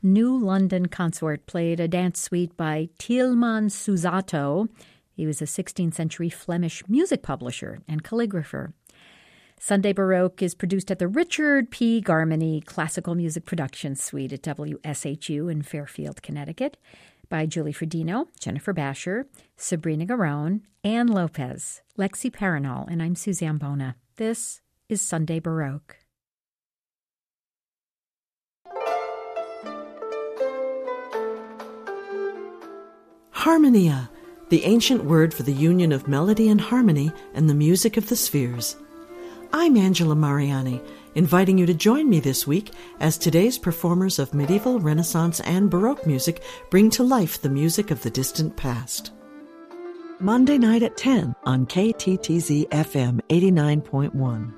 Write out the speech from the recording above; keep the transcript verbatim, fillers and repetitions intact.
New London Consort played a dance suite by Tieleman Susato. He was a sixteenth century Flemish music publisher and calligrapher. Sunday Baroque is produced at the Richard P. Garmany Classical Music Production Suite at W S H U in Fairfield, Connecticut, by Julie Fredino, Jennifer Basher, Sabrina Garone, Ann Lopez, Lexi Paranol, and I'm Suzanne Bona. This is Sunday Baroque. Harmonia, the ancient word for the union of melody and harmony and the music of the spheres. I'm Angela Mariani, inviting you to join me this week as today's performers of medieval, Renaissance, and Baroque music bring to life the music of the distant past. Monday night at ten on K T T Z F M eighty-nine point one.